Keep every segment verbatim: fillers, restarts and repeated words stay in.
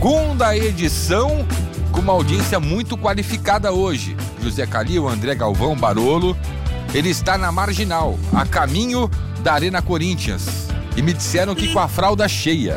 segunda edição com uma audiência muito qualificada hoje. José Calil, André Galvão, Barolo. Ele está na Marginal, a caminho da Arena Corinthians. E me disseram que com a fralda cheia.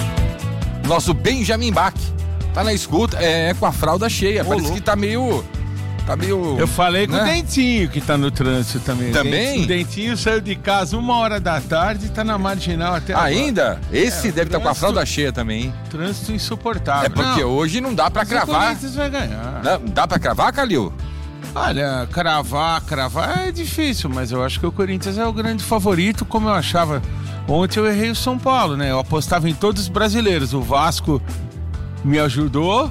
Nosso Benjamin Bach tá na escuta, é, com a fralda cheia. Ô, Parece louco. que tá meio... Tá meio... Eu falei com né? o Dentinho, que tá no trânsito também. Também? O Dentinho saiu de casa uma hora da tarde e tá na Marginal até agora. Ainda? Esse É, deve estar tá com a trânsito- fralda cheia também, hein? Trânsito insuportável. É porque Não, hoje não dá pra mas o cravar. Corinthians vai ganhar. Dá, dá pra cravar, Calil? Olha, cravar, cravar é difícil, mas eu acho que o Corinthians é o grande favorito, como eu achava. Ontem eu errei o São Paulo, né? Eu apostava em todos os brasileiros. O Vasco me ajudou,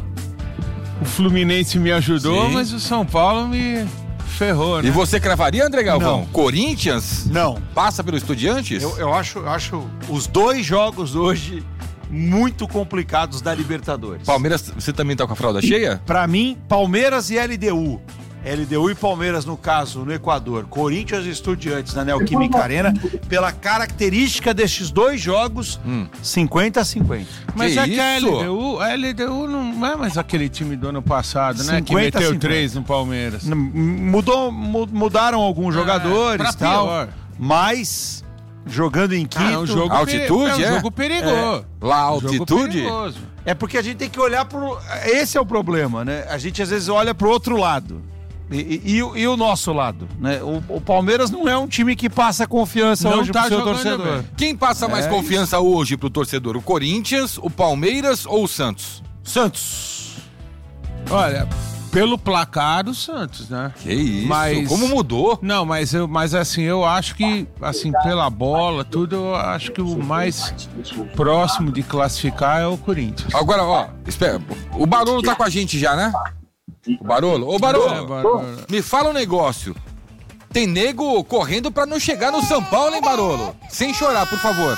o Fluminense me ajudou, Sim. mas o São Paulo me ferrou, né? E você cravaria, André Galvão? Não. Corinthians? Não. Passa pelo Estudiantes? Eu, eu acho, eu acho os dois jogos hoje muito complicados da Libertadores. Palmeiras, você também tá com a fralda cheia? Pra mim, Palmeiras e L D U. L D U e Palmeiras, no caso, no Equador. Corinthians e Estudiantes na Neoquímica Arena. Pela característica destes dois jogos, Hum. cinquenta a cinquenta. Mas Que é que a isso? L D U, a L D U não é mais aquele time do ano passado, né? Que cinquenta a meteu cinquenta. três no Palmeiras. Mudou, mu- mudaram alguns jogadores pra e tal, pior. mas jogando em quinto... Ah, é um jogo Altitude, peri- é? é? um jogo perigoso. Lá, a Um jogo altitude? perigoso. É porque a gente tem que olhar pro... Esse é o problema, né? A gente às vezes olha pro outro lado. E, e- e o- e o nosso lado, né? O, o Palmeiras não é um time que passa confiança Não hoje tá pro seu jogando torcedor. bem. Quem passa mais É confiança hoje pro torcedor? O Corinthians, o Palmeiras ou o Santos? Santos. Olha, pelo placar, o Santos, né? Que isso, Mas- como mudou? Não, mas, eu, mas assim, eu acho que, assim, pela bola, tudo, eu acho que o mais próximo de classificar é o Corinthians. Agora, ó, espera, o Barolo tá com a gente já, né? O Barolo? Ô, Barolo, É, Barolo. me fala um negócio. Tem nego correndo pra não chegar no São Paulo, hein, Barolo? Sem chorar, por favor.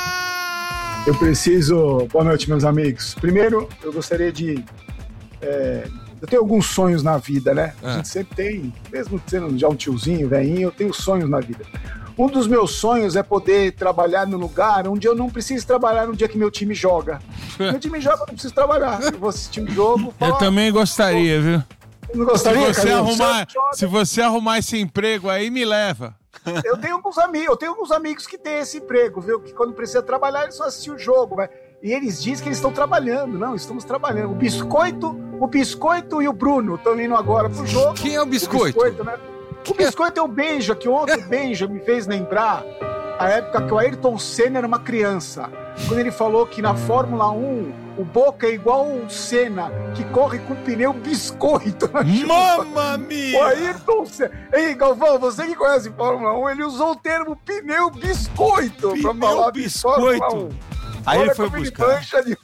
Eu preciso... Boa noite, meus amigos. Primeiro, eu gostaria de... é, Eu tenho alguns sonhos na vida, né? A É. gente sempre tem, mesmo sendo já um tiozinho, velhinho, eu tenho sonhos na vida. Um dos meus sonhos é poder trabalhar no lugar onde eu não preciso trabalhar no dia que meu time joga. Meu time joga, eu não preciso trabalhar. Eu vou assistir um jogo... Eu falar, também gostaria, viu? Não Se gostaria, você, Calil? arrumar, Joga. se você arrumar esse emprego aí, me leva. Eu tenho alguns amigos, eu tenho alguns amigos que têm esse emprego, viu? Que quando precisa trabalhar, eles só assistem o jogo, né? E eles dizem que eles estão trabalhando. Não, estamos trabalhando. O Biscoito, o Biscoito e o Bruno estão indo agora pro jogo. Quem é o Biscoito? O Biscoito, né? O Biscoito é o Benja, que ontem o Benja me fez lembrar a época que o Ayrton Senna era uma criança. Quando ele falou que na Fórmula um, o Boca é igual o Senna, que corre com pneu biscoito na chuva. Mamma O mia! Ayrton Senna. Ei, Galvão, você que conhece Fórmula um, ele usou o termo pneu biscoito pra Pneu falar de biscoito. Fórmula um. Aí Olha ele foi como buscar. mancha de...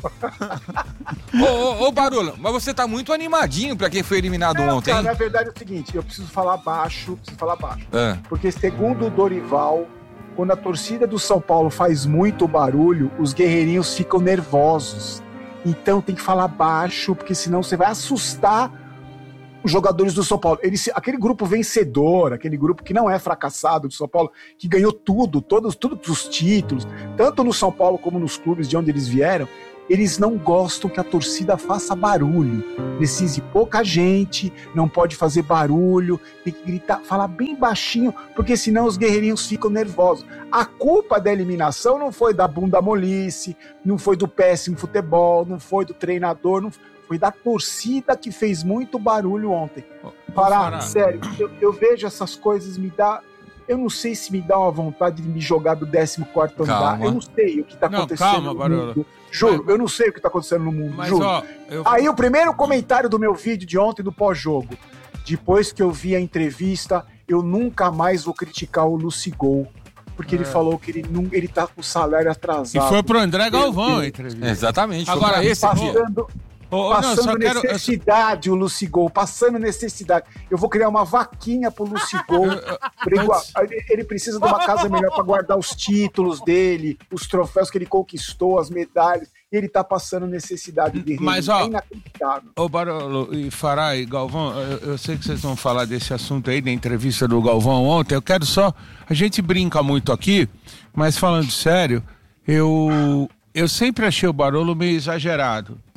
Ô, ô, ô, Barolo, mas você tá muito animadinho pra quem foi eliminado Não, ontem, cara, hein? na verdade é o seguinte, eu preciso falar baixo, preciso falar baixo. É. Porque segundo o Dorival, quando a torcida do São Paulo faz muito barulho, os guerreirinhos ficam nervosos. Então tem que falar baixo, porque senão você vai assustar os jogadores do São Paulo. Eles, aquele grupo vencedor, aquele grupo que não é fracassado do São Paulo, que ganhou tudo, todos, todos os títulos, tanto no São Paulo como nos clubes de onde eles vieram, eles não gostam que a torcida faça barulho. Precisa de pouca gente, não pode fazer barulho, tem que gritar, falar bem baixinho, porque senão os guerreirinhos ficam nervosos. A culpa da eliminação não foi da bunda molice, não foi do péssimo futebol, não foi do treinador, não foi da torcida que fez muito barulho ontem. Parar, Fará. sério, eu, eu vejo essas coisas, me dá... Eu não sei se me dá uma vontade de me jogar do décimo quarto andar. Calma. Eu não sei o que tá Não, acontecendo calma, no Barolo. mundo. Juro, Mas- eu não sei o que tá acontecendo no mundo, Mas, juro. ó, eu... Aí o primeiro comentário do meu vídeo de ontem do pós-jogo. Depois que eu vi a entrevista, eu nunca mais vou criticar o Lucigol. Porque ele falou que ele, não, ele tá com o salário E atrasado. foi pro André Galvão Deus. a entrevista. Exatamente. foi Agora, pra esse dia. Passando, Ô, ô, não, passando só quero... eu só- necessidade, o Lucigol, passando necessidade. Eu vou criar uma vaquinha pro Lucigol. pra igual- ele, ele precisa de uma casa melhor para guardar os títulos dele, os troféus que ele conquistou, as medalhas. E ele tá passando necessidade de renda. Mas, ó, é inacreditável. Ô Barolo e Fará e Galvão, eu, eu sei que vocês vão falar desse assunto aí da entrevista do Galvão ontem. Eu quero só. A gente brinca muito aqui, mas falando sério, eu, eu sempre achei o Barolo meio exagerado.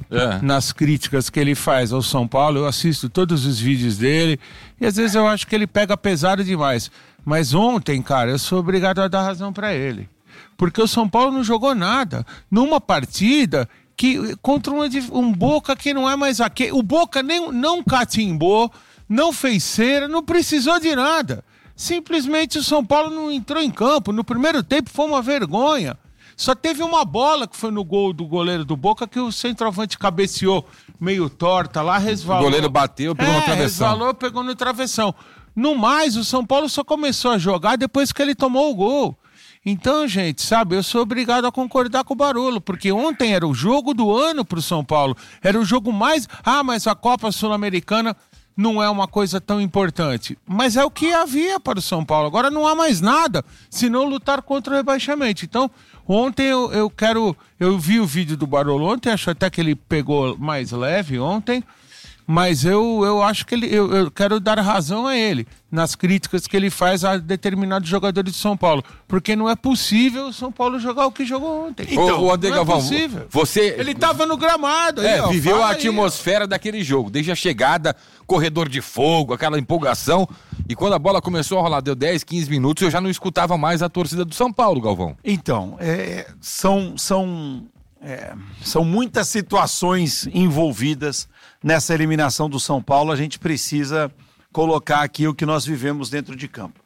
É. nas críticas que ele faz ao São Paulo. Eu assisto todos os vídeos dele e às vezes eu acho que ele pega pesado demais. Mas ontem, cara, eu sou obrigado a dar razão pra ele. Porque o São Paulo não jogou nada numa partida que, contra uma, um Boca que não é mais aquele. O Boca nem, não catimbou, não fez cera, não precisou de nada. Simplesmente o São Paulo não entrou em campo. No primeiro tempo foi uma vergonha. Só teve uma bola que foi no gol do goleiro do Boca que o centroavante cabeceou meio torta lá, resvalou. O goleiro bateu, pegou é, no travessão. resvalou, pegou no travessão. No mais, o São Paulo só começou a jogar depois que ele tomou o gol. Então, gente, sabe, eu sou obrigado a concordar com o Barolo, porque ontem era o jogo do ano pro São Paulo. Era o jogo mais... Ah, mas a Copa Sul-Americana não é uma coisa tão importante. Mas é o que havia para o São Paulo. Agora não há mais nada, senão lutar contra o rebaixamento. Então, ontem eu, eu quero... Eu vi o vídeo do Barolo ontem, acho até que ele pegou mais leve ontem, mas eu, eu acho que ele, eu, eu quero dar razão a ele nas críticas que ele faz a determinados jogadores de São Paulo, porque não é possível o São Paulo jogar o que jogou ontem. Então, o André não Galvão, é possível. você... Ele estava no gramado. Aí, É, ó, viveu a aí, atmosfera daquele jogo, desde a chegada, corredor de fogo, aquela empolgação, e quando a bola começou a rolar, deu dez, quinze minutos, eu já não escutava mais a torcida do São Paulo, Galvão. Então, é, são, são, é, são muitas situações envolvidas nessa eliminação do São Paulo. A gente precisa colocar aqui o que nós vivemos dentro de campo.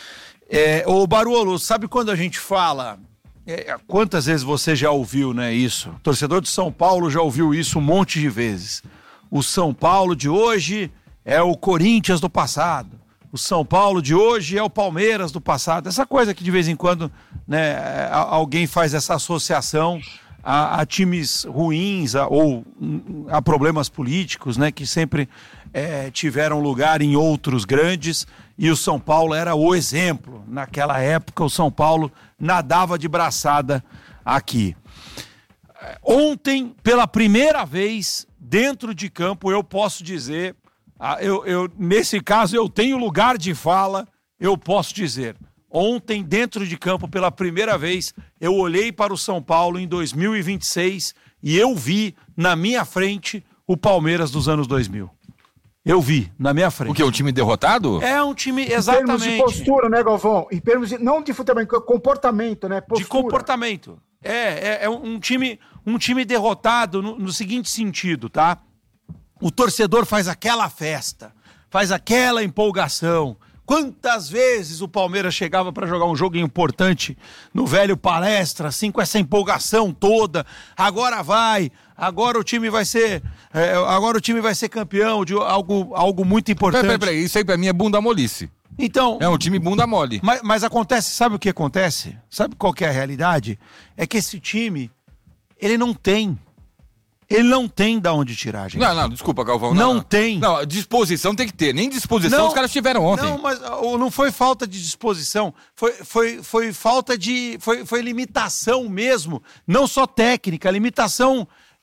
É, ô Barolo, sabe quando a gente fala... É, quantas vezes você já ouviu, né, isso? O torcedor de São Paulo já ouviu isso um monte de vezes. O São Paulo de hoje é o Corinthians do passado. O São Paulo de hoje é o Palmeiras do passado. Essa coisa que de vez em quando, né, alguém faz essa associação a, a times ruins a, ou a problemas políticos, né, que sempre é, tiveram lugar em outros grandes, e o São Paulo era o exemplo. Naquela época o São Paulo nadava de braçada aqui. Ontem, pela primeira vez, dentro de campo, eu posso dizer, eu, eu, nesse caso eu tenho lugar de fala, eu posso dizer, ontem dentro de campo, pela primeira vez, eu olhei para o São Paulo em dois mil e vinte e seis e eu vi na minha frente o Palmeiras dos anos dois mil. Eu vi na minha frente. O que? Um time derrotado? É um time, Em exatamente. termos de postura, né, Galvão? Em termos de, não de futebol, comportamento, né? Postura. De comportamento. É, é, é um, time, um time derrotado no, no seguinte sentido, tá? O torcedor faz aquela festa, faz aquela empolgação. Quantas vezes o Palmeiras chegava para jogar um jogo importante no velho Palestra, assim, com essa empolgação toda. Agora vai, agora o time vai ser, é, agora o time vai ser campeão de algo, algo muito importante. Peraí, peraí, isso aí pra mim é bunda molice. Então, É um time bunda mole. mas, mas acontece, sabe o que acontece? Sabe qual que é a realidade? É que esse time, ele não tem. Ele não tem da onde tirar, gente. Não, não, desculpa, Galvão. Não Não, não. tem. Não, disposição tem que ter. Nem disposição os caras tiveram ontem. Não, mas ó, não foi falta de disposição, foi, foi, foi falta de... Foi, foi limitação mesmo, não só técnica, limitação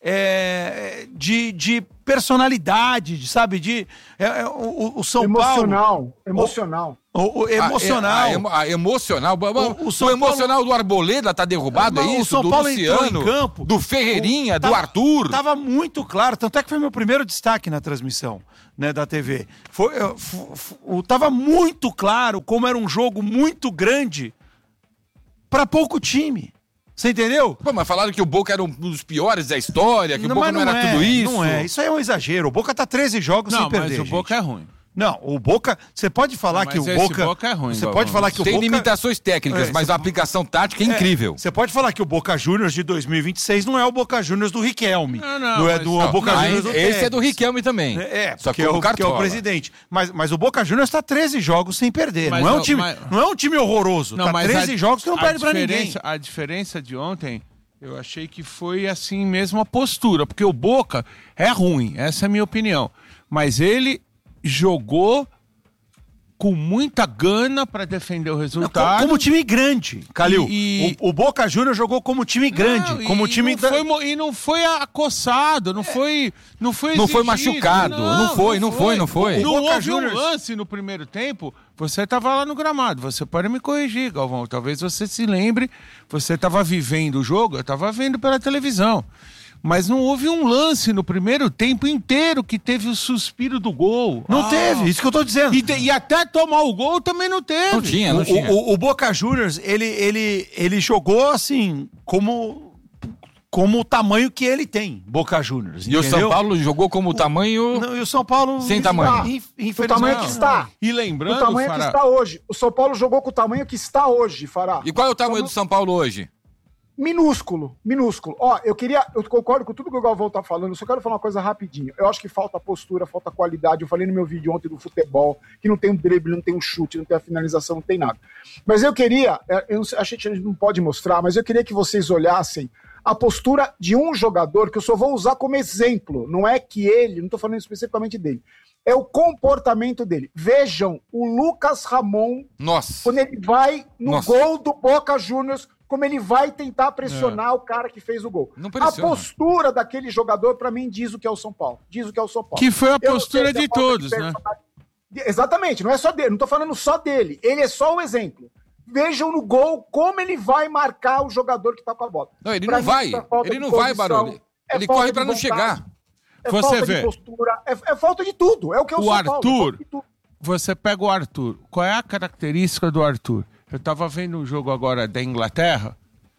é, de, de personalidade, de, sabe? De, é, é, o, o São emocional, Paulo... emocional. O, o emocional. A, a, a, emo- a emocional. O, O- o o São emocional do Arboleda tá derrubado, Não, é o isso? São Do Paulo entrou Luciano, em campo. do Ferreirinha, O- do tava- Arthur. Tava muito claro, tanto é que foi meu primeiro destaque na transmissão, né, da T V. Foi, eu, f- f- o- tava muito claro como era um jogo muito grande para pouco time. Você entendeu? Pô, mas falaram que o Boca era um dos piores da história, que o Boca mas não era é, tudo isso. Não é, isso aí é um exagero. O Boca tá treze jogos Não, sem perder. mas o gente. Boca é ruim. Não, o Boca, você pode falar Não, que mas o esse Boca, Boca é ruim, você Galvão. pode falar que o Tem Boca limitações técnicas, É, mas você- a aplicação tática é incrível. Você pode falar que o Boca Juniors de dois mil e vinte e seis não é o Boca Juniors do Riquelme. Não, não, é mas- do não, Boca Não, Juniors do esse é do Tevez. Riquelme também. É, Só porque que é o o, que é o Cartola. presidente. Mas, mas o Boca Juniors está treze jogos sem perder. Mas não, é um o- time, mas- não é um time horroroso. Tá mas treze a- jogos que não a perde pra ninguém. diferença- A diferença de ontem, eu achei que foi assim mesmo a postura, porque o Boca é ruim, essa é a minha opinião. Mas ele jogou com muita gana para defender o resultado. Como, como time grande, Calil. E- e- O, o Boca Juniors jogou como time grande. Não, como e, time e, da- não foi, mo- e não foi acossado, não foi não foi Não foi exigido, machucado, não foi, não foi, não foi. Não O Boca houve Juniors- um lance no primeiro tempo, você estava lá no gramado, você pode me corrigir, Galvão, talvez você se lembre, você estava vivendo o jogo, eu estava vendo pela televisão. mas não houve um lance no primeiro tempo inteiro que teve o suspiro do gol. Não Ah. teve, isso que eu tô dizendo. E, de- e até tomar o gol também não teve. Não tinha, não O, tinha. o- o Boca Juniors, ele, ele, ele jogou assim, como, como o tamanho que ele tem, Boca Juniors. E o São entendeu? Paulo jogou como tamanho... Não, e o São Paulo... Sem tamanho. Inf- O Infelizmente. tamanho que está. E O lembrando, tamanho Fará, que está hoje. O São Paulo jogou com o tamanho que está hoje, Fará. E qual é o tamanho do São Paulo hoje? Minúsculo, minúsculo. Ó, eu queria, eu concordo com tudo que o Galvão tá falando, eu só quero falar uma coisa rapidinho. Eu acho que falta postura, falta qualidade. Eu falei no meu vídeo ontem do futebol, que não tem um drible, não tem um chute, não tem a finalização, não tem nada. Mas eu queria, eu não sei, achei que a gente não pode mostrar, mas eu queria que vocês olhassem a postura de um jogador que eu só vou usar como exemplo. Não é que ele, não tô falando especificamente dele, é o comportamento dele. Vejam o Lucas Ramon, Nossa. quando ele vai no Nossa. gol do Boca Juniors, como ele vai tentar pressionar o cara que fez o gol. Não A pressiona. postura daquele jogador, pra mim, diz o que é o São Paulo. Diz o que é o São Paulo. que foi a Eu não postura sei se é de falta todos, né? personalidade. Exatamente, não é só dele, não tô falando só dele. Ele é só o exemplo. Vejam no gol como ele vai marcar o jogador que tá com a bola. Não, ele Pra não mim, vai. isso é falta Ele de não vai, posição, Barulho. é Ele falta corre de pra não vontade, chegar. É Você falta vê. de postura, é, é falta de tudo. É o que é o, O São Paulo. é Arthur- falta de tudo. Você pega o Arthur. Qual é a característica do Arthur? Eu tava vendo um jogo agora da Inglaterra,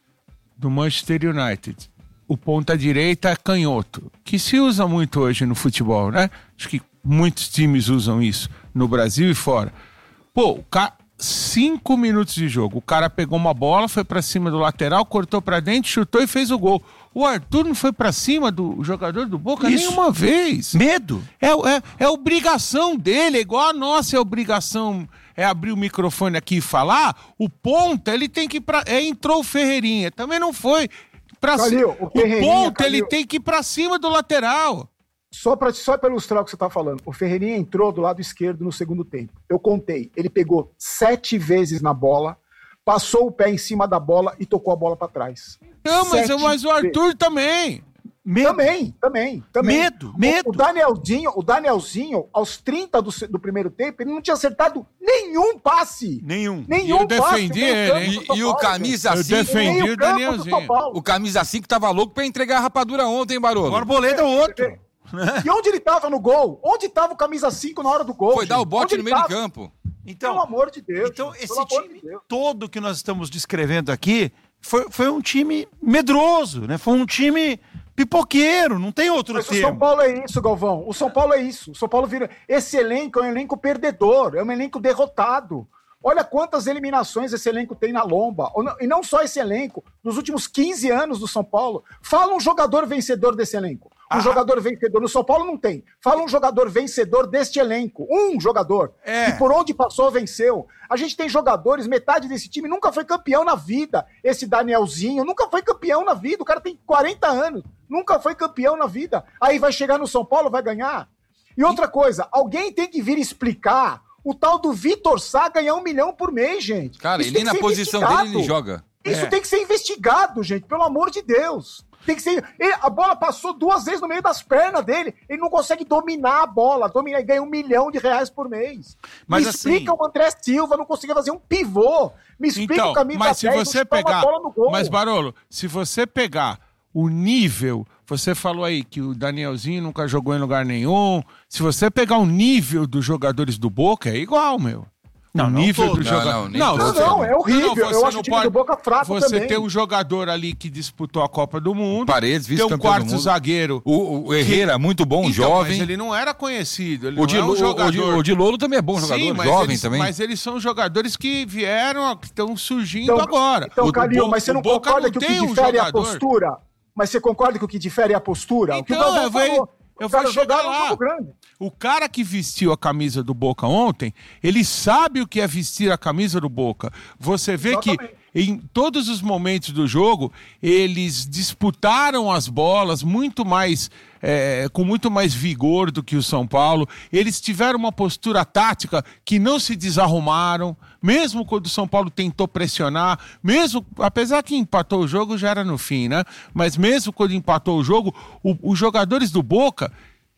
do Manchester United. O ponta-direita é canhoto, que se usa muito hoje no futebol, né? Acho que muitos times usam isso, no Brasil e fora. Pô, o ca... cinco minutos de jogo, o cara pegou uma bola, foi pra cima do lateral, cortou pra dentro, chutou e fez o gol. O Arthur não foi pra cima do jogador do Boca Isso. nenhuma vez. Medo. É, é, é obrigação dele, é igual a nossa é obrigação é abrir o microfone aqui e falar. O ponta, ele tem que ir pra... É, entrou o Ferreirinha, também não foi. Pra Calil, ci- o o Ferreirinha, ponta, ele Calil. tem que ir pra cima do lateral. Só para só pra ilustrar o que você tá falando, o Ferreirinha entrou do lado esquerdo no segundo tempo. Eu contei, ele pegou sete vezes na bola, passou o pé em cima da bola e tocou a bola para trás. Não, mas, Sete mas o Arthur também. Medo. Também, também, também. Medo, O- medo. O, Danielzinho, o Danielzinho, aos trinta do, se- do primeiro tempo, ele não tinha acertado nenhum passe. Nenhum. Nenhum E eu defendi passe. ele, hein? E, e o camisa Eu cinco... defendi. Meio o campo do Danielzinho. São Paulo. O camisa cinco tava louco pra entregar a rapadura ontem, Barolo. O Arboleda é outro. E onde ele tava no gol? Onde tava o camisa cinco na hora do gol? Foi dar o gente? bote Onde no ele meio de tava? campo. Então, Pelo amor de Deus. Então, gente, esse pelo amor time de Deus. todo que nós estamos descrevendo aqui foi, foi um time medroso, né? Foi um time pipoqueiro, não tem outro Mas o termo. São Paulo é isso, Galvão. O São Paulo é isso. O São Paulo vira. Esse elenco é um elenco perdedor, é um elenco derrotado. Olha quantas eliminações esse elenco tem na lomba. Ou não- E não só esse elenco, nos últimos quinze anos do São Paulo. Fala um jogador vencedor desse elenco. Um Ah. jogador vencedor. No São Paulo não tem. Fala um jogador vencedor deste elenco. Um jogador. É. E por onde passou, venceu. A gente tem jogadores, metade desse time nunca foi campeão na vida. Esse Danielzinho nunca foi campeão na vida. O cara tem quarenta anos. Nunca foi campeão na vida. Aí vai chegar no São Paulo, vai ganhar. E outra coisa, alguém tem que vir explicar o tal do Vitor Sá ganhar um milhão por mês, gente. Cara, Isso ele tem na que ser posição investigado. dele, ele joga. Isso É. tem que ser investigado, gente, pelo amor de Deus. Tem que ser. Ele- a bola passou duas vezes no meio das pernas dele. Ele não consegue dominar a bola. Dominar e ganha um milhão de reais por mês. Mas Me assim- explica o André Silva não conseguia fazer um pivô. Me explica Então, o camisa mas se dez, você não chutar uma pegar... bola no gol. Mas, Barolo, se você pegar o nível... Você falou aí que o Danielzinho nunca jogou em lugar nenhum. Se você pegar o nível dos jogadores do Boca, é igual, meu. Não, o não nível todo. do Não, jogador. não, nem Não, todo. não, é horrível. você Eu acho não o time do Boca fraco Você também. tem um jogador ali que disputou a Copa do Mundo. Paredes, tem um vice-campeão do quarto mundo. zagueiro. O, o Herrera, muito bom, Então, jovem. Mas ele não era conhecido. Ele O não de, é um Lo- o, jogador. de, o de Lolo também é bom jogador, Sim, mas jovem eles, também. Mas eles são jogadores que vieram, que estão surgindo Então, agora. Então, O- Calil, o mas você o não Boca concorda não que o que tem um difere é a jogador. postura? Mas você concorda que o que difere é a postura? o que o Então, Galvão eu vou- falou. eu Os vou caras chegar jogaram um lá. jogo grande. O cara que vestiu a camisa do Boca ontem, ele sabe o que é vestir a camisa do Boca. Você vê Exatamente. que em todos os momentos do jogo, eles disputaram as bolas muito mais, é, com muito mais vigor do que o São Paulo. Eles tiveram uma postura tática que não se desarrumaram, mesmo quando o São Paulo tentou pressionar, mesmo, apesar que empatou o jogo, já era no fim, né? Mas mesmo quando empatou o jogo, o- os jogadores do Boca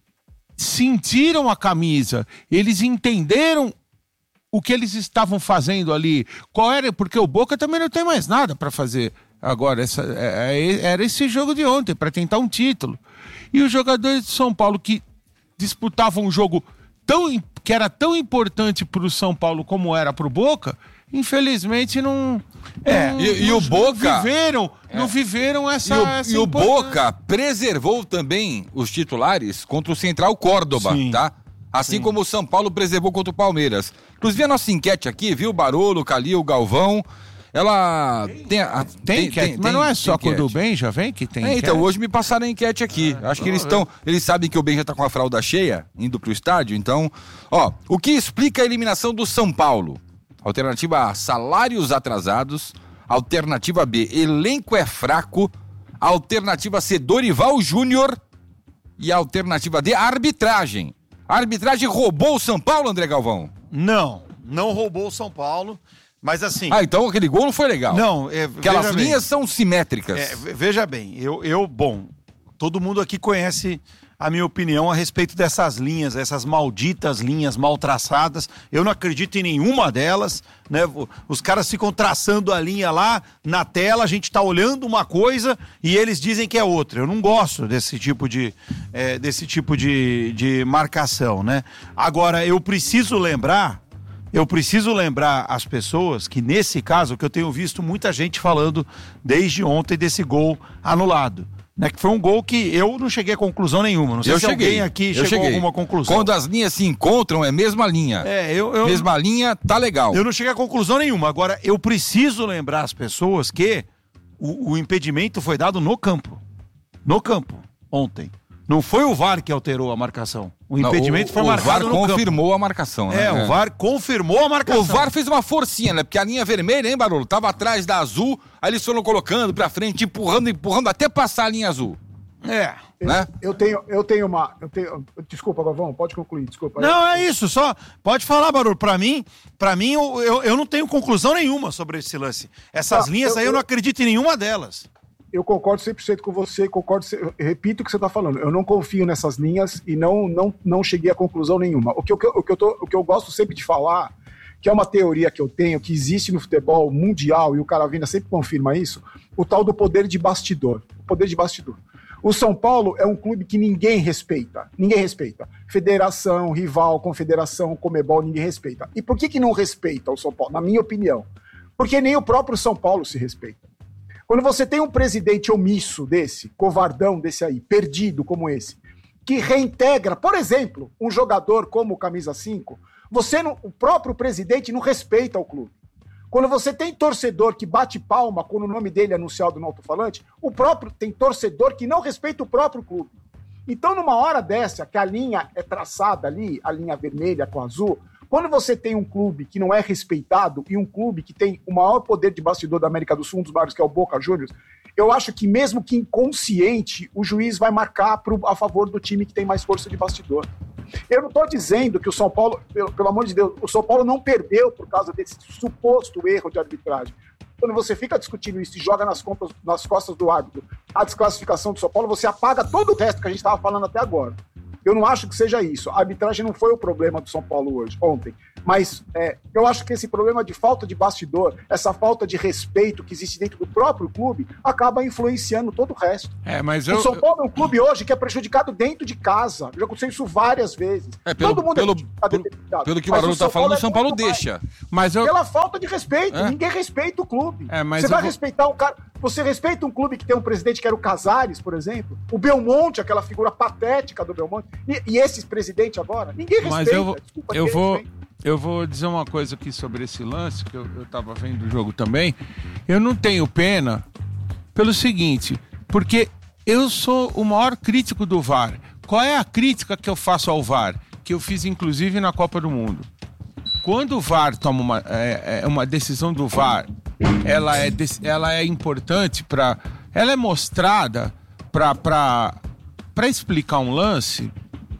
sentiram a camisa, eles entenderam o que eles estavam fazendo ali. Qual era? Porque o Boca também não tem mais nada para fazer Agora, essa, é, é, era esse jogo de ontem, para tentar um título. E os jogadores de São Paulo que disputavam um jogo tão, que era tão importante para o São Paulo como era para o Boca, infelizmente não... É, não, e, e não, o Boca... Não viveram, é. não viveram essa... E o, essa e o Boca preservou também os titulares contra o Central Córdoba, Sim. tá? Assim Sim. como o São Paulo preservou contra o Palmeiras. Inclusive a nossa enquete aqui, viu? Barolo, Calil, Galvão, ela tem... A, Tem enquete, mas não é só quando o enquete. Ben já vem que tem É, enquete? então, hoje me passaram a enquete aqui. Ah, Acho que eles estão. Eles sabem que o Ben já tá com a fralda cheia, indo pro estádio. Então, ó, o que explica a eliminação do São Paulo? Alternativa A, salários atrasados. Alternativa B, elenco é fraco. Alternativa C, Dorival Júnior. E alternativa D, arbitragem. A arbitragem roubou o São Paulo, André Galvão? Não, não roubou o São Paulo, mas assim... Ah, então aquele gol não foi legal. Não, é, Aquelas veja bem. linhas são simétricas. É, veja bem, eu, eu, bom, todo mundo aqui conhece a minha opinião a respeito dessas linhas, essas malditas linhas mal traçadas. Eu não acredito em nenhuma delas, né? Os caras ficam traçando a linha lá na tela, a gente tá olhando uma coisa e eles dizem que é outra. Eu não gosto desse tipo de, é, desse tipo de, de marcação, né? Agora, eu preciso lembrar... Eu preciso lembrar as pessoas que, nesse caso, que eu tenho visto muita gente falando desde ontem desse gol anulado, né? Que foi um gol que eu não cheguei a conclusão nenhuma. Não sei eu se cheguei, alguém aqui eu chegou cheguei. a alguma conclusão. Quando as linhas se encontram, é mesma linha. É, eu, eu, Mesma linha, tá legal. eu não cheguei a conclusão nenhuma. Agora, eu preciso lembrar as pessoas que o, o impedimento foi dado no campo. No campo, ontem. Não foi o V A R que alterou a marcação. O Não, impedimento o, foi o marcado V A R no campo. confirmou a marcação, né? É, o V A R confirmou a marcação. O V A R fez uma forcinha, né? Porque a linha vermelha, hein, Barolo? Tava atrás da azul, aí eles foram colocando pra frente, empurrando, empurrando, até passar a linha azul. É. Né? Eu tenho, eu tenho uma. Eu tenho, desculpa, Galvão, pode concluir, desculpa. Não, é isso, só pode falar, Barulho. Pra mim, pra mim eu, eu, eu não tenho conclusão nenhuma sobre esse lance. Essas Tá, linhas eu- aí eu não eu- acredito em nenhuma delas. Eu concordo cem por cento com você, concordo, eu repito o que você está falando. Eu não confio nessas linhas e não, não, não cheguei a conclusão nenhuma. O que, eu- o, que eu tô, o que eu gosto sempre de falar, que é uma teoria que eu tenho, que existe no futebol mundial, e o Caravina sempre confirma isso, o tal do poder de bastidor. O poder de bastidor. O São Paulo é um clube que ninguém respeita. Ninguém respeita. Federação, rival, confederação, Comebol, ninguém respeita. E por que, que não respeita o São Paulo? Na minha opinião. Porque nem o próprio São Paulo se respeita. Quando você tem um presidente omisso desse, covardão desse aí, perdido como esse, que reintegra, por exemplo, um jogador como o Camisa cinco, você não, o próprio presidente não respeita o clube. Quando você tem torcedor que bate palma quando o nome dele é anunciado no alto-falante, o próprio tem torcedor que não respeita o próprio clube. Então, numa hora dessa, que a linha é traçada ali, a linha vermelha com azul, quando você tem um clube que não é respeitado e um clube que tem o maior poder de bastidor da América do Sul, um dos maiores, que é o Boca Juniors, eu acho que mesmo que inconsciente, o juiz vai marcar pro, a favor do time que tem mais força de bastidor. Eu não estou dizendo que o São Paulo, pelo, pelo amor de Deus, o São Paulo não perdeu por causa desse suposto erro de arbitragem. Quando você fica discutindo isso e joga nas, contas, nas costas do árbitro a desclassificação do São Paulo, você apaga todo o resto que a gente estava falando até agora. Eu não acho que seja isso. A arbitragem não foi o problema do São Paulo hoje, ontem. Mas é, eu acho que esse problema de falta de bastidor, essa falta de respeito que existe dentro do próprio clube, acaba influenciando todo o resto. É, mas eu... O São Paulo é um clube hoje que é prejudicado dentro de casa. Eu já acontecei isso várias vezes. É, pelo, todo mundo pelo, é prejudicado pelo, dentro de casa. pelo que o Mas Barolo tá São falando, o é São Paulo muito mais. deixa. Mas eu... Pela falta de respeito. É? Ninguém respeita o clube. É, mas você eu vai vou- respeitar um cara... Você respeita um clube que tem um presidente que era o Casares, por exemplo? O Belmonte, aquela figura patética do Belmonte. E, e esse presidente agora? Ninguém respeita. Mas eu, vou- Desculpa, eu, ninguém vou, respeita. eu vou dizer uma coisa aqui sobre esse lance, que eu, eu tava vendo o jogo também. Eu não tenho pena pelo seguinte, porque eu sou o maior crítico do V A R. Qual é a crítica que eu faço ao V A R? Que eu fiz, inclusive, na Copa do Mundo. Quando o V A R toma uma, é, é uma decisão do V A R, ela é, dec- ela é importante para... Ela é mostrada para explicar um lance,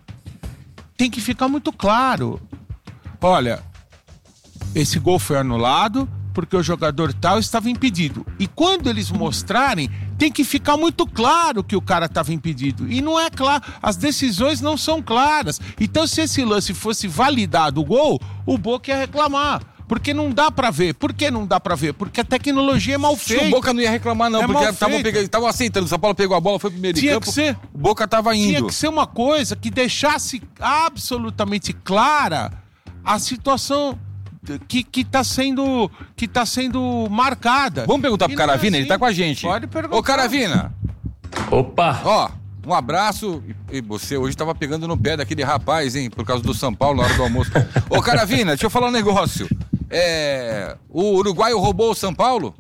tem que ficar muito claro. Olha, esse gol foi anulado porque o jogador tal estava impedido. E quando eles mostrarem, tem que ficar muito claro que o cara estava impedido. E não é claro, as decisões não são claras. Então, se esse lance fosse validado o gol, o Boca ia reclamar. Porque não dá pra ver. Por que não dá pra ver? Porque a tecnologia é mal feita. O Boca não ia reclamar, não, é porque estavam aceitando. O São Paulo pegou a bola, foi pro meio de Tinha campo. Que ser, o Boca tava indo. Tinha que ser uma coisa que deixasse absolutamente clara a situação que, que, tá, sendo, que tá sendo marcada. Vamos perguntar pro Caravina, é assim. Ele tá com a gente. Pode perguntar. Ô, Caravina. Opa! Ó, um abraço. E você hoje tava pegando no pé daquele rapaz, hein, por causa do São Paulo na hora do almoço. Ô, Caravina, deixa eu falar um negócio. É, o uruguaio roubou o São Paulo?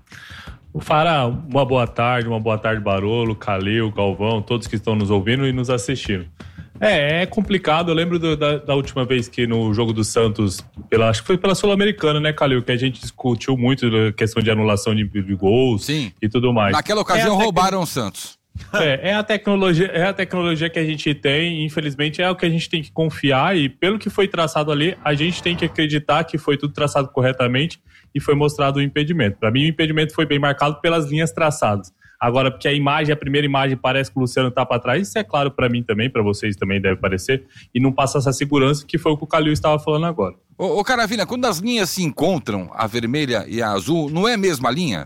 O Fará, uma boa tarde, uma boa tarde, Barolo, Calil, Galvão, todos que estão nos ouvindo e nos assistindo. É, é complicado. Eu lembro do, da, da última vez que no jogo do Santos, pela, acho que foi pela Sul-Americana, né, Calil? Que a gente discutiu muito a questão de anulação de, de gols. Sim. E tudo mais. Naquela ocasião é roubaram tec... o Santos. É, é, a tecnologia, é a tecnologia que a gente tem, infelizmente é o que a gente tem que confiar e pelo que foi traçado ali, a gente tem que acreditar que foi tudo traçado corretamente e foi mostrado o impedimento. Para mim o impedimento foi bem marcado pelas linhas traçadas. Agora, porque a imagem, a primeira imagem parece que o Luciano tá para trás, isso é claro para mim também, para vocês também deve parecer, e não passa essa segurança que foi o que o Calil estava falando agora. Ô, ô Caravina, quando as linhas se encontram, a vermelha e a azul, não é a mesma linha?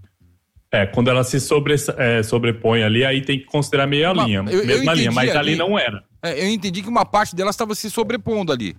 É, quando ela se sobre, é, sobrepõe ali, aí tem que considerar meia uma, linha, eu, mesma eu linha, mas ali, ali não era. É, eu entendi que uma parte dela estava se sobrepondo ali.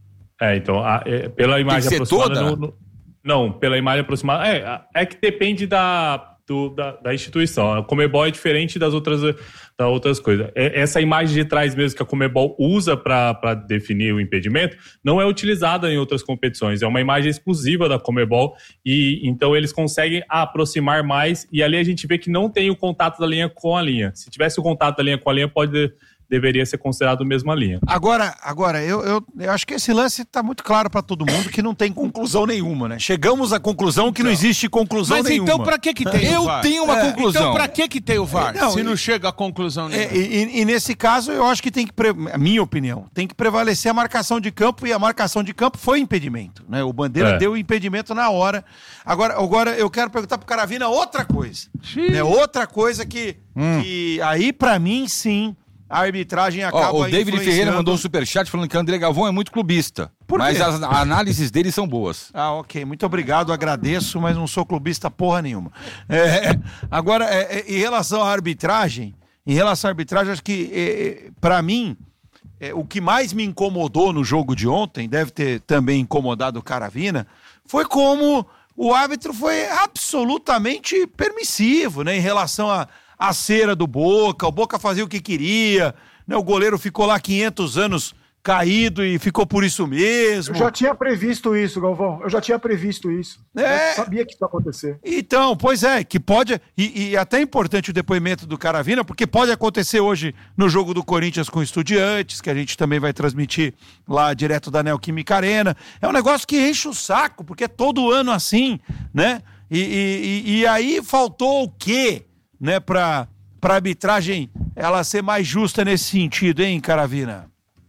É, então, a, é, pela imagem tem que ser aproximada... toda? No, no, não, pela imagem aproximada... É, é que depende da... Do, da, da instituição. A Conmebol é diferente das outras, das outras coisas. Essa imagem de trás mesmo que a Conmebol usa para definir o impedimento não é utilizada em outras competições. É uma imagem exclusiva da Conmebol e então eles conseguem aproximar mais e ali a gente vê que não tem o contato da linha com a linha. Se tivesse o contato da linha com a linha, pode... deveria ser considerado a mesma linha. Agora, agora eu, eu, eu acho que esse lance está muito claro para todo mundo que não tem conclusão nenhuma, né? Chegamos à conclusão que não existe conclusão Mas nenhuma. Mas então para que que tem eu o V A R? tenho uma é. conclusão. Então para que que tem o V A R, não, se e, não chega a conclusão nenhuma? É, e, e nesse caso eu acho que tem que, pre... a minha opinião, tem que prevalecer a marcação de campo e a marcação de campo foi impedimento, né? O Bandeira é. deu o impedimento na hora. Agora, agora eu quero perguntar pro Caravina outra coisa. Né? Outra coisa que, hum. que aí para mim sim... a arbitragem acaba oh, o David Ferreira mandou um superchat falando que o André Galvão é muito clubista. Por quê? Mas as análises dele são boas. Ah, ok. Muito obrigado, agradeço, mas não sou clubista porra nenhuma. É, agora, é, é, em relação à arbitragem, em relação à arbitragem, acho que, é, para mim, é, o que mais me incomodou no jogo de ontem, deve ter também incomodado o Caravina, foi como o árbitro foi absolutamente permissivo, né, em relação a a cera do Boca, o Boca fazia o que queria, né? O goleiro ficou lá quinhentos anos caído e ficou por isso mesmo. Eu já tinha previsto isso, Galvão, eu já tinha previsto isso. É. Eu sabia que isso ia acontecer. Então, pois é, que pode, e, e até é importante o depoimento do Caravina, porque pode acontecer hoje no jogo do Corinthians com Estudiantes, que a gente também vai transmitir lá direto da Neoquímica Arena. É um negócio que enche o saco, porque é todo ano assim, né? E, e, e aí faltou o quê? Né, para a arbitragem ela ser mais justa nesse sentido, hein, Caravina?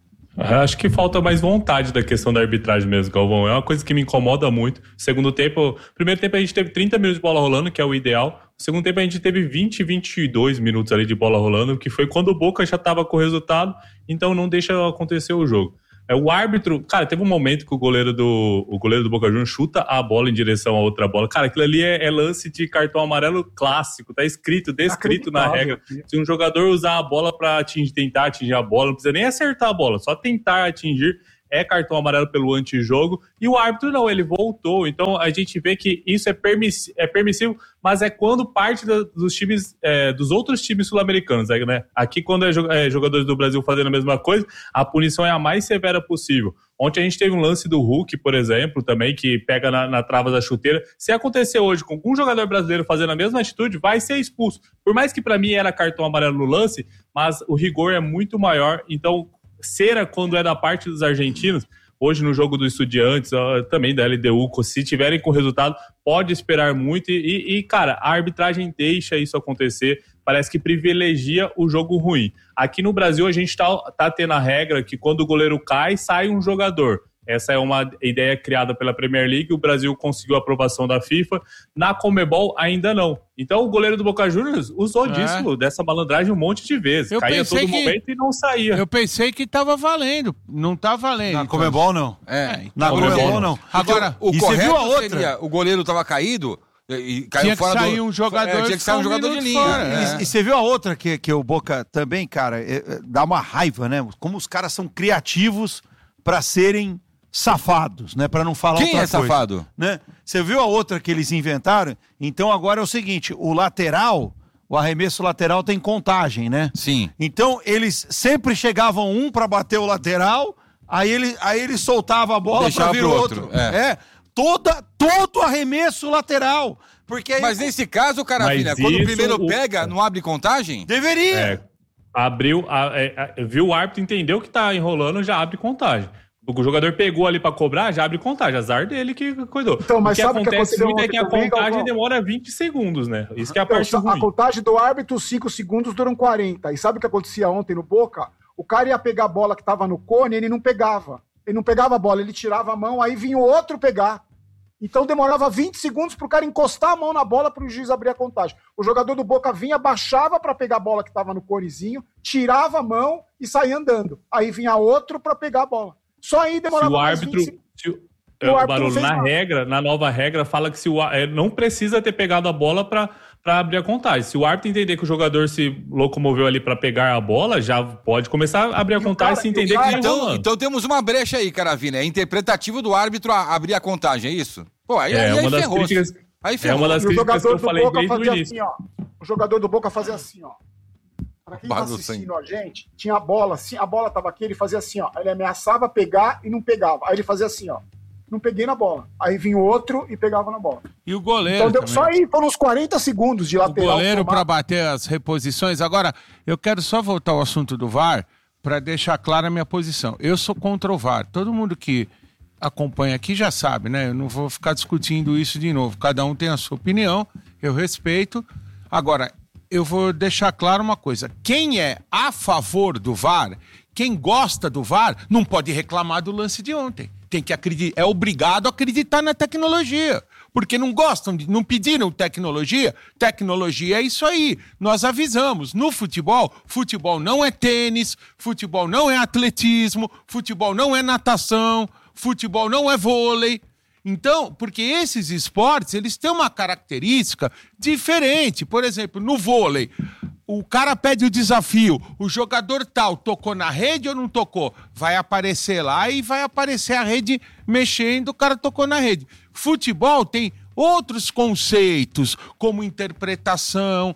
Acho que falta mais vontade da questão da arbitragem mesmo, Galvão. É uma coisa que me incomoda muito. Segundo tempo, primeiro tempo a gente teve trinta minutos de bola rolando, que é o ideal. Segundo tempo a gente teve vinte, vinte e dois minutos ali de bola rolando, que foi quando o Boca já estava com o resultado, então não deixa acontecer o jogo. É, o árbitro, cara, teve um momento que o goleiro do, o goleiro do Boca Juniors chuta a bola em direção a outra bola. Cara, aquilo ali é, é lance de cartão amarelo clássico, tá escrito, descrito na regra. Se um jogador usar a bola pra atingir, tentar atingir a bola, não precisa nem acertar a bola, só tentar atingir, é cartão amarelo pelo antijogo, e o árbitro não, ele voltou. Então a gente vê que isso é, permiss, é permissivo, mas é quando parte da, dos times, é, dos outros times sul-americanos, né? Aqui quando é, é jogadores do Brasil fazendo a mesma coisa, a punição é a mais severa possível. Ontem a gente teve um lance do Hulk, por exemplo, também, que pega na, na trava da chuteira. Se acontecer hoje com um jogador brasileiro fazendo a mesma atitude, vai ser expulso. Por mais que para mim era cartão amarelo no lance, mas o rigor é muito maior, então cera quando é da parte dos argentinos, hoje no jogo do Estudiantes, também da L D U, se tiverem com resultado, pode esperar muito e, e, cara, a arbitragem deixa isso acontecer, parece que privilegia o jogo ruim. Aqui no Brasil a gente tá, tá tendo a regra que quando o goleiro cai, sai um jogador. Essa é uma ideia criada pela Premier League, o Brasil conseguiu a aprovação da FIFA, na Conmebol ainda não. Então o goleiro do Boca Juniors usou é. disso, dessa malandragem um monte de vezes. Eu Caía a todo que... momento e não saía. Eu pensei que tava valendo, não tá valendo. Na então. Conmebol não. É. Na Conmebol não. Agora, o e correto você viu a outra? seria, o goleiro tava caído e caiu tinha fora que sair do... um jogador, é, tinha que sair um jogador de linha. Fora, é. E, e você viu a outra que, que o Boca também, cara, é, é, dá uma raiva, né? Como os caras são criativos pra serem safados, né? Pra não falar Quem outra é coisa, safado? né? Você viu a outra que eles inventaram? Então agora é o seguinte, o lateral, o arremesso lateral tem contagem, né? Sim. Então eles sempre chegavam um pra bater o lateral, aí ele, aí ele soltava a bola Deixava pra vir o pro outro. outro, é. é. Toda, todo arremesso lateral. Porque aí, Mas nesse caso, Caravina, Mas quando o isso, primeiro o- pega, não abre contagem? deveria. É, abriu, a- é, é, viu o árbitro, entendeu que tá enrolando, já abre contagem. O jogador pegou ali pra cobrar, já abre contagem. Azar dele que cuidou. Então, mas o que sabe o que acontece aconteceu muito é ontem que a também, contagem Galvão? demora vinte segundos, né? Isso que é a Então, parte a ruim. contagem do árbitro, cinco segundos duram quarenta. E sabe o que acontecia ontem no Boca? O cara ia pegar a bola que tava no cone, ele não pegava. Ele não pegava a bola, ele tirava a mão, aí vinha o outro pegar. Então demorava vinte segundos pro cara encostar a mão na bola pro juiz abrir a contagem. O jogador do Boca vinha, baixava para pegar a bola que tava no conezinho, tirava a mão e saía andando. Aí vinha outro para pegar a bola. Só aí Se demorava o mais árbitro... vinte segundos. Se o, E é, o o árbitro Barolo, fez na nada. regra, na nova regra, fala que se o, á- é, não precisa ter pegado a bola pra, pra abrir a contagem. Se o árbitro entender que o jogador se locomoveu ali pra pegar a bola, já pode começar a abrir a E o contagem cara- se e o entender cara- que tá Então, enrolando. então temos uma brecha aí, Caravina. É interpretativo do árbitro a- abrir a contagem, é isso? Pô, aí, É, aí, uma das ferrou. críticas- Aí É ferrou. uma das E o críticas que jogador eu do falei Boca desde o fazia início. assim, ó. O jogador do Boca fazia assim, ó. Pra quem tá Barra do assistindo a gente, tinha a bola, assim, a bola tava aqui, ele fazia assim, ó. Ele ameaçava pegar e não pegava. Aí ele fazia assim, ó. Não peguei na bola. Aí vinha o outro e pegava na bola. E o goleiro Então deu, também. só aí foram uns quarenta segundos de O lateral. goleiro tomar- para bater as reposições. Agora, eu quero só voltar ao assunto do V A R para deixar clara a minha posição. Eu sou contra o V A R. Todo mundo que acompanha aqui já sabe, né? Eu não vou ficar discutindo isso de novo. Cada um tem a sua opinião, eu respeito. Agora, eu vou deixar claro uma coisa. Quem é a favor do V A R, quem gosta do V A R, não pode reclamar do lance de ontem. Tem que acreditar, é obrigado a acreditar na tecnologia. Porque não gostam, de, não pediram tecnologia. Tecnologia é isso aí. Nós avisamos. No futebol, futebol não é tênis, futebol não é atletismo, futebol não é natação, futebol não é vôlei. Então, porque esses esportes, eles têm uma característica diferente. Por exemplo, no vôlei, o cara pede o desafio, o jogador tal tocou na rede ou não tocou? Vai aparecer lá e vai aparecer a rede mexendo, o cara tocou na rede. Futebol tem outros conceitos, como interpretação,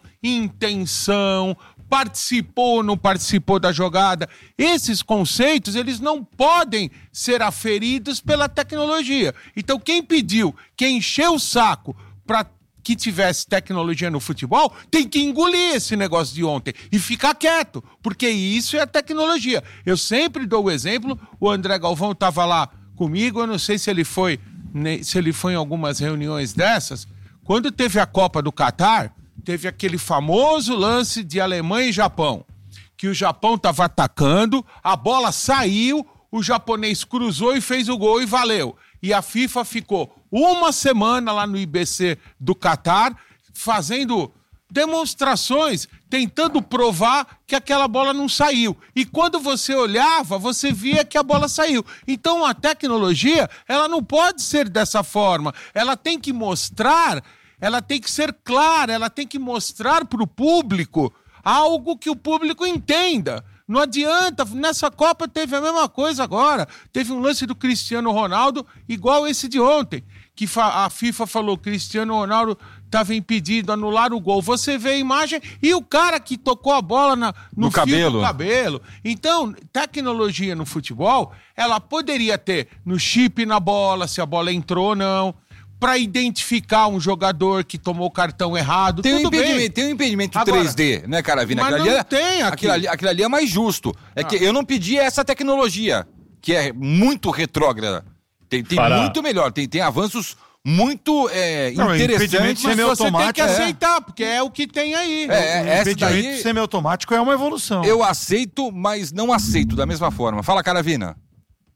intenção, participou ou não participou da jogada. Esses conceitos, eles não podem ser aferidos pela tecnologia. Então, quem pediu, quem encheu o saco para que tivesse tecnologia no futebol, tem que engolir esse negócio de ontem e ficar quieto, porque isso é a tecnologia. Eu sempre dou o exemplo, o André Galvão estava lá comigo, eu não sei se ele foi, se ele foi em algumas reuniões dessas, quando teve a Copa do Catar, teve aquele famoso lance de Alemanha e Japão, que o Japão estava atacando, a bola saiu, o japonês cruzou e fez o gol e valeu. E a FIFA ficou uma semana lá no I B C do Catar fazendo demonstrações, tentando provar que aquela bola não saiu. E quando você olhava, você via que a bola saiu. Então a tecnologia, ela não pode ser dessa forma. Ela tem que mostrar, ela tem que ser clara, ela tem que mostrar para o público algo que o público entenda. Não adianta, nessa Copa teve a mesma coisa agora. Teve um lance do Cristiano Ronaldo igual esse de ontem, que a FIFA falou que Cristiano Ronaldo estava impedido, anular o gol. Você vê a imagem e o cara que tocou a bola na, no, No fio cabelo. do cabelo. Então, tecnologia no futebol, ela poderia ter no chip na bola, se a bola entrou ou não, para identificar um jogador que tomou cartão errado, Tem um tudo impedimento, bem. tem um impedimento Agora, três D, né, Caravina? mas Aquilo não ali é- tem aqui. Aquilo ali, aquilo ali é mais justo. É que Ah. eu não pedi essa tecnologia, que é muito retrógrada. Tem, tem Fará. muito melhor, tem, tem avanços muito é, Não, interessantes. impedimento Mas você tem que semiautomático, é. aceitar, porque é o que tem aí. É, é, essa impedimento daí semiautomático é uma evolução. eu aceito, mas não aceito da mesma forma. Fala, Caravina.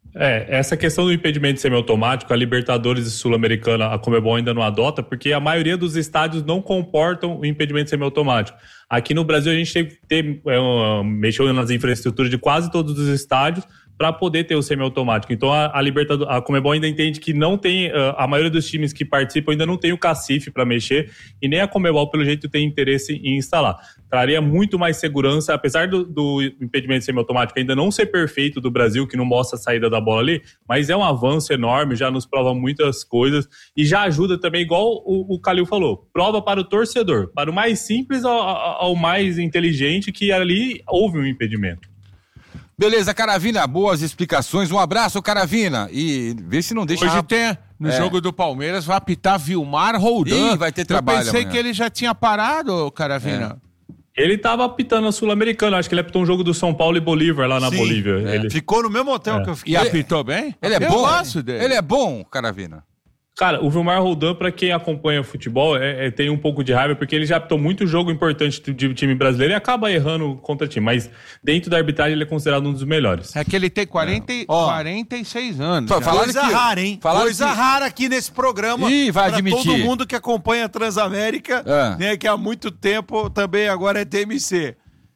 É, essa questão do impedimento semiautomático, a Libertadores e Sul-Americana, a Conmebol ainda não adota, porque a maioria dos estádios não comportam o impedimento semiautomático. Aqui no Brasil a gente teve, teve, é, um, mexeu nas infraestruturas de quase todos os estádios para poder ter o semiautomático. Então a, a Libertadores, a Conmebol ainda entende que não tem, a maioria dos times que participam ainda não tem o cacife para mexer, e nem a Conmebol, pelo jeito, tem interesse em instalar. Traria muito mais segurança, apesar do, do impedimento semiautomático ainda não ser perfeito do Brasil, que não mostra a saída da bola ali, mas é um avanço enorme, já nos prova muitas coisas, e já ajuda também, igual o, o Calil falou, prova para o torcedor, para o mais simples ao, ao mais inteligente, que ali houve um impedimento. Beleza, Caravina, boas explicações. Um abraço, Caravina. E vê se não deixa... Hoje tem, no é. jogo do Palmeiras, vai apitar Vilmar Roldan. Ih, vai ter trabalho Eu pensei amanhã. que ele já tinha parado, Caravina. É. Ele tava apitando a Sul-Americana. Acho que ele apitou um jogo do São Paulo e Bolívar lá na Sim, Bolívia. É. Ele... Ficou no mesmo hotel É. que eu fiquei. E apitou bem? Ele é eu bom? gosto dele. Ele é bom, Caravina? Cara, o Vilmar Roldan, pra quem acompanha futebol, é, é, tem um pouco de raiva, porque ele já apitou muito jogo importante de time brasileiro e acaba errando contra time. Mas dentro da arbitragem ele é considerado um dos melhores. É que ele tem quarenta, É. quarenta e seis anos. Fa- já. fala- Coisa que- rara, hein? falaram Coisa que- rara aqui nesse programa. Ih, vai pra admitir. todo mundo que acompanha a Transamérica, Ah. né, que há muito tempo também agora é T M C.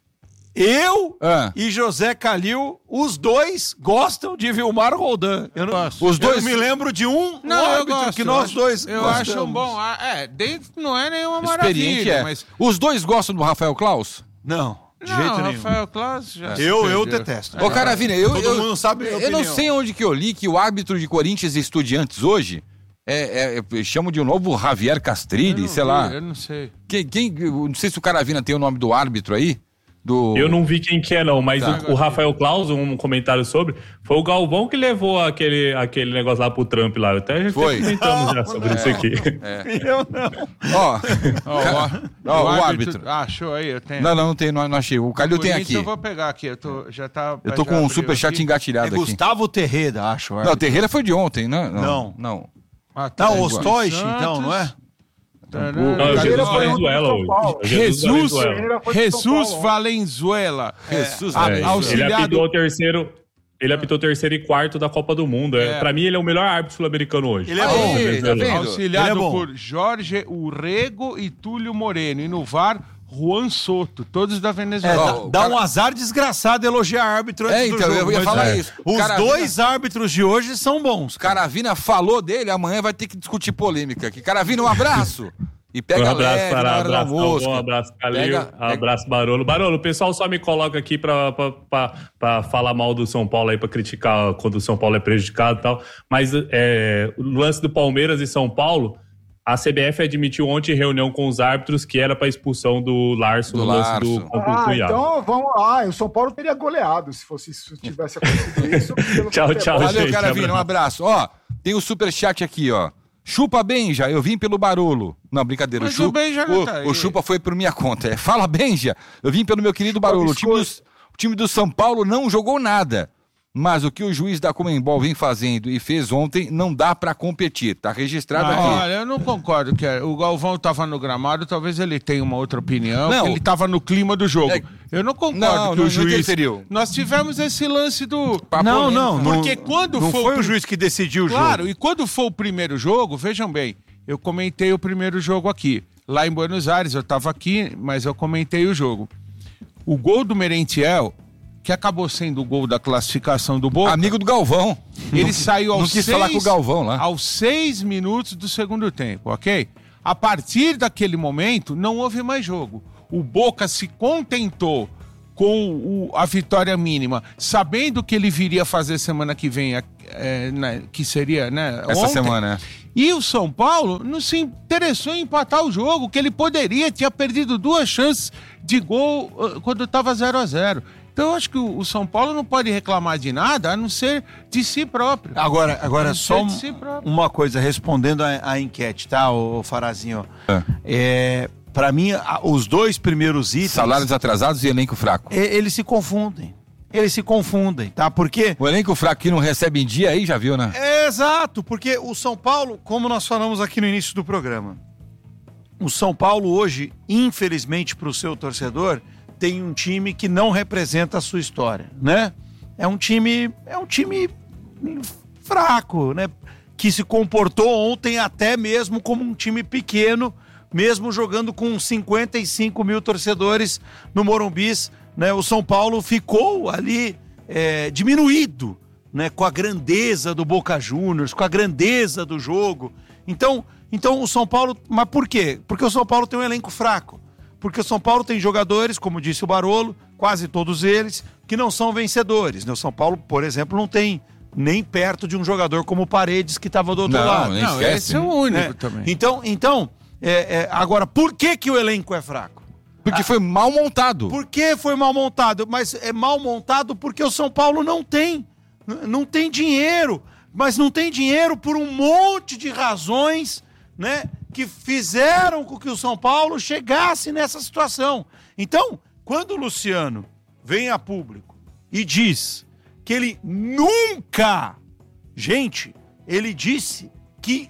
Eu Ah. e José Calil, os dois gostam de Vilmar Roldan. Eu não, Gosto. Os dois- eu me lembro de um, Não, um eu árbitro gosto. que nós eu acho- dois Eu gostamos. acho um bom. ah, É, dentro não é nenhuma Experiente maravilha, é. mas... Os dois gostam do Rafael Klaus? Não, de Não, jeito nenhum. Rafael Claus já se Eu, eu perdeu. detesto. Ô, Caravina, eu, Todo eu, mundo sabe a minha eu não opinião. sei onde que eu li que o árbitro de Corinthians e Estudiantes hoje é, é, é, chamam de um novo Javier Eu Castrilli, não sei vi, lá. Eu não sei. Quem, quem, eu não sei se o Caravina tem o nome do árbitro aí. Do... Eu não vi quem que é, não, mas Tá. o, o Rafael Claus, um comentário sobre, foi o Galvão que levou aquele, aquele negócio lá pro Trump lá. Até já Foi. comentamos já sobre isso aqui. Eu não. Ó, Ó, Ca- ó, ó, o árbitro. Ah, achou aí, eu tenho. Não, não, não tem, não, não achei. O Calil tem Por isso aqui. eu vou pegar aqui, eu tô, já tá... Eu tô já com um abriu superchat aqui. É engatilhado aqui. Gustavo Terreda, acho. Não, o Terreira foi de ontem, né? Não. Não. Ah, tá. Não, Igual. Ostoich, Santos. então, não é? Não, é o Jesus Ele foi Valenzuela São hoje. Paulo. É o Jesus, Valenzuela. Ele foi de São Jesus Paulo. Valenzuela. Jesus, a- é, Ele auxiliado... apitou o terceiro. Ele apitou o terceiro e quarto da Copa do Mundo. É. É. Pra mim, ele é o melhor árbitro sul-americano hoje. Ele é Aí, bom. tá vendo? Auxiliado Ele é bom. por Jorge Urrego e Túlio Moreno. E no V A R, Juan Soto. Todos da É, Venezuela. dá, Ó, o dá cara- um azar desgraçado elogiar árbitro antes É, do então, jogo. eu ia mas falar é. isso. Os Caravina- dois árbitros de hoje são bons. Caravina falou dele, amanhã vai ter que discutir polêmica aqui. Caravina, um abraço. E pega Um abraço leve para na hora do abraço, almoço. Galvão, abraço, Calil, Pega- pega- abraço, Barolo. Barolo, o pessoal só me coloca aqui pra, pra, pra, pra falar mal do São Paulo aí, pra criticar quando o São Paulo é prejudicado e tal. Mas é, o lance do Palmeiras e São Paulo, a C B F admitiu ontem em reunião com os árbitros que era pra expulsão do Larson Do no lance Larson. do contra o Ah, Cuiabá. então vamos lá. O São Paulo teria goleado se fosse se tivesse acontecido isso. pelo Tchau, futebol. tchau, Valeu, gente, Caravina, um abraço. Ó, tem o superchat aqui, ó. Chupa Benja, eu vim pelo Barolo. Não, brincadeira. Mas Chu- o Benja não o, tá aí. o Chupa foi por minha conta. É, fala, Benja, eu vim pelo meu querido Barolo. O time, do, o time do São Paulo não jogou nada. Mas o que o juiz da Conmebol vem fazendo e fez ontem não dá pra competir. Tá registrado Ah, aqui. olha, eu não concordo que o Galvão estava no gramado, talvez ele tenha uma outra opinião, Não. que ele estava no clima do jogo. É- Eu não concordo Não, que não- o não juiz... interferiu. Nós tivemos esse lance do... Pra Não, polêmica. não, Porque não, quando não for foi o o juiz que decidiu o Claro, jogo. e quando for o primeiro jogo, vejam bem, eu comentei o primeiro jogo aqui. Lá em Buenos Aires, eu estava aqui, mas eu comentei o jogo. O gol do Merentiel, que acabou sendo o gol da classificação do Boca, Amigo do Galvão. ele Não- saiu aos Não quis seis, falar com o Galvão lá. aos seis minutos do segundo tempo, ok? A partir daquele momento, não houve mais jogo. O Boca se contentou com o- a vitória mínima, sabendo que ele viria fazer semana que vem, é, né, que seria, né? Essa ontem. semana, é. E o São Paulo não se interessou em empatar o jogo, que ele poderia, tinha perdido duas chances de gol uh, quando estava zero a zero. Então eu acho que o, o São Paulo não pode reclamar de nada, a não ser de si próprio. Agora, agora Não só sei de um- si próprio. uma coisa, respondendo a, a enquete, tá, ô, ô Farazinho? É, para mim, a- os dois primeiros itens, Salários atrasados e elenco fraco. e- eles se confundem. Eles se confundem, tá? Porque... O elenco fraco que não recebe em dia aí, já viu, né? É, exato, porque o São Paulo, como nós falamos aqui no início do programa, o São Paulo hoje, infelizmente para o seu torcedor, tem um time que não representa a sua história, né? É um time, é um time fraco, né? Que se comportou ontem até mesmo como um time pequeno, mesmo jogando com cinquenta e cinco mil torcedores no Morumbi, né? O São Paulo ficou ali é, diminuído, né? Com a grandeza do Boca Juniors, com a grandeza do jogo. Então, então o São Paulo... Mas por quê? Porque o São Paulo tem um elenco fraco. Porque o São Paulo tem jogadores, como disse o Barolo, quase todos eles, que não são vencedores, né? O São Paulo, por exemplo, não tem nem perto de um jogador como o Paredes, que estava do outro não, lado. Não, esse é o único né? também. Então, então é, é, agora, por que, que o elenco é fraco? Porque foi mal montado. Por que foi mal montado? Mas é mal montado porque o São Paulo não tem. Não tem dinheiro. Mas não tem dinheiro por um monte de razões, né, que fizeram com que o São Paulo chegasse nessa situação. Então, quando o Luciano vem a público e diz que ele nunca, gente, ele disse que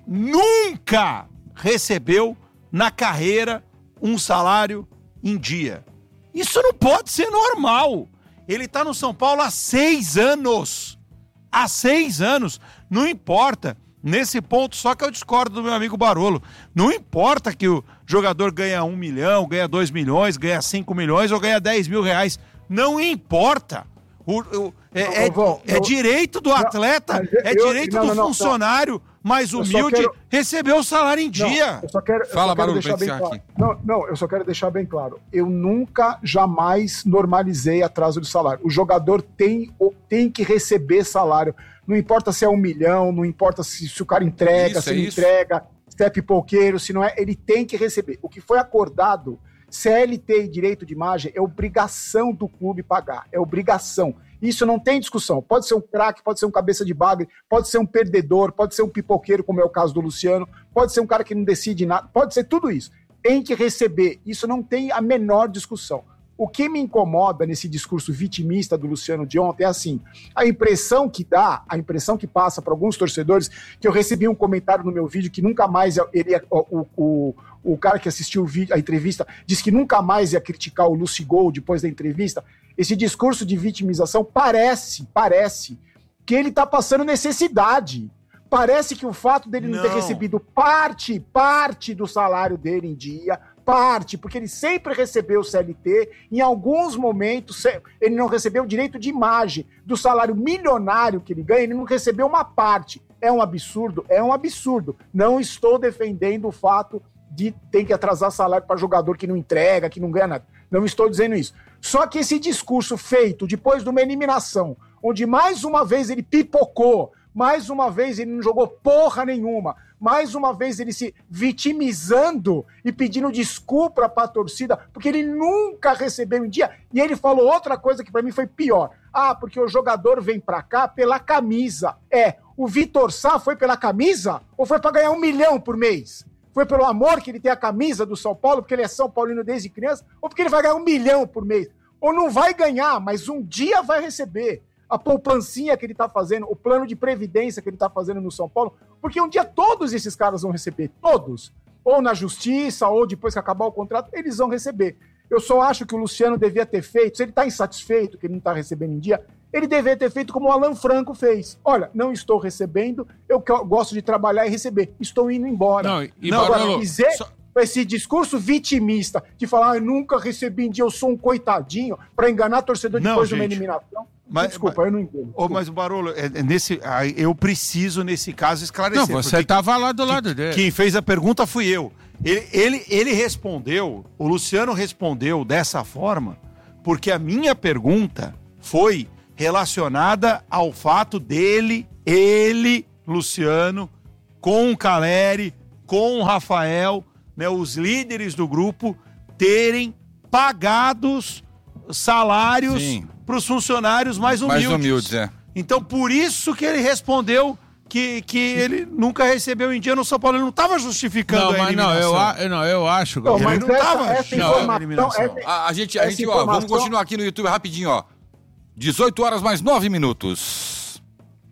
nunca recebeu na carreira um salário em dia. Isso não pode ser normal. Ele está no São Paulo há seis anos. Há seis anos. Não importa. Nesse ponto, só que eu discordo do meu amigo Barolo. Não importa que o jogador ganha um milhão, ganha dois milhões, ganha cinco milhões ou ganha dez mil reais. Não importa. O, o, é, é, Vou, é eu, direito do atleta, não, é eu, direito não, do não, funcionário não. mais humilde quero... receber o salário em dia. Não, eu só quero, Fala, eu só quero Barolo, deixar bem claro. aqui. Não, não, eu só quero deixar bem claro. Eu nunca, jamais normalizei atraso de salário. O jogador tem, tem que receber salário. Não importa se é um milhão, não importa se, se o cara entrega, Isso, se é não isso. entrega, se é pipoqueiro, se não é, ele tem que receber. O que foi acordado, C L T e direito de imagem, é obrigação do clube pagar. É obrigação. Isso não tem discussão. Pode ser um craque, pode ser um cabeça de bagre, pode ser um perdedor, pode ser um pipoqueiro, como é o caso do Luciano, pode ser um cara que não decide nada, pode ser tudo isso. Tem que receber. Isso não tem a menor discussão. O que me incomoda nesse discurso vitimista do Luciano de ontem é assim, a impressão que dá, a impressão que passa para alguns torcedores, que eu recebi um comentário no meu vídeo que nunca mais ele, o, o, o cara que assistiu o vídeo, a entrevista, disse que nunca mais ia criticar o Lucigol depois da entrevista. Esse discurso de vitimização parece, parece que ele está passando necessidade. Parece que o fato dele não, não ter recebido parte, parte do salário dele em dia, parte, porque ele sempre recebeu o C L T, em alguns momentos ele não recebeu o direito de imagem do salário milionário que ele ganha, ele não recebeu uma parte. É um absurdo? É um absurdo. Não estou defendendo o fato de ter que atrasar salário para jogador que não entrega, que não ganha nada. Não estou dizendo isso. Só que esse discurso feito depois de uma eliminação, onde mais uma vez ele pipocou, mais uma vez ele não jogou porra nenhuma, mais uma vez ele se vitimizando e pedindo desculpa para a torcida, porque ele nunca recebeu em dia. E ele falou outra coisa que para mim foi pior. Ah, porque o jogador vem para cá pela camisa. É, o Vitor Sá foi pela camisa ou foi para ganhar um milhão por mês? Foi pelo amor que ele tem a camisa do São Paulo, porque ele é São Paulino desde criança, ou porque ele vai ganhar um milhão por mês? Ou não vai ganhar, mas um dia vai receber. A poupancinha que ele está fazendo, o plano de previdência que ele está fazendo no São Paulo, porque um dia todos esses caras vão receber, todos. Ou na justiça, ou depois que acabar o contrato, eles vão receber. Eu só acho que o Luciano devia ter feito, se ele está insatisfeito que ele não está recebendo em dia, ele devia ter feito como o Alan Franco fez. Olha, não estou recebendo, eu gosto de trabalhar e receber, estou indo embora. Não, e não, Barolo, agora, dizer... só... esse discurso vitimista de falar, ah, eu nunca recebi em dia, eu sou um coitadinho, para enganar torcedor não, depois gente. de uma eliminação. Mas, desculpa, mas, eu não entendo. Oh, mas o Barolo, é, é nesse, eu preciso, nesse caso, esclarecer. Não, você estava lá do lado que, dele. Quem fez a pergunta fui eu. Ele, ele, ele respondeu, o Luciano respondeu dessa forma, porque a minha pergunta foi relacionada ao fato dele, ele, Luciano, com o Caleri, com o Rafael, né, os líderes do grupo, terem pagados salários para os funcionários mais humildes. Mais humildes, é. Então, por isso que ele respondeu que, que ele nunca recebeu em dia no São Paulo. Ele não estava justificando não, a mas eliminação. Não, eu, eu, não, eu acho... Não, ele mas não estava essa informação. essa, A, a gente, a gente ó, vamos continuar aqui no YouTube rapidinho, ó. dezoito horas mais nove minutos.